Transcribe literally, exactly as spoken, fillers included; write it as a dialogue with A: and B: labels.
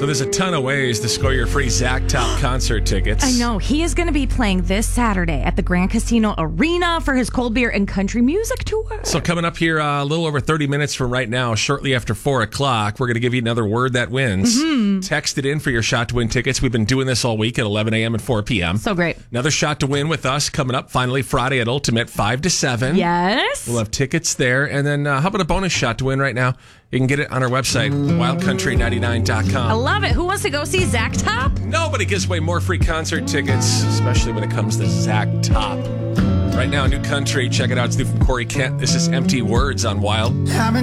A: So there's a ton of ways to score your free Zach Top concert tickets.
B: I know. He is going to be playing this Saturday at the Grand Casino Arena for his cold beer and country music tour.
A: So coming up here uh, a little over thirty minutes from right now, shortly after four o'clock, we're going to give you another word that wins. Mm-hmm. Text it in for your shot to win tickets. We've been doing this all week at eleven a.m. and four p.m.
B: So great.
A: Another shot to win with us coming up finally Friday at Ultimate, five to seven.
B: Yes.
A: We'll have tickets there. And then uh, how about a bonus shot to win right now? You can get it on our website, wild country ninety-nine dot com.
B: I love it. Who wants to go see Zach Top?
A: Nobody gives away more free concert tickets, especially when it comes to Zach Top. Right now, New Country. Check it out. It's new from Corey Kent. This is Empty Words on Wild.